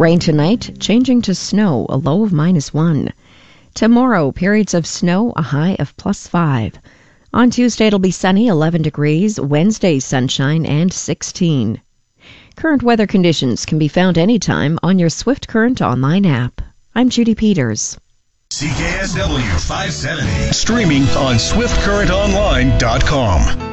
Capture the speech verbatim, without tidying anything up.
Rain tonight, changing to snow, a low of minus one. Tomorrow, periods of snow, a high of plus five. On Tuesday, it'll be sunny, eleven degrees. Wednesday, sunshine, and sixteen. Current weather conditions can be found anytime on your Swift Current online app. I'm Judy Peters. C K S W five seventy. Streaming on swift current online dot com.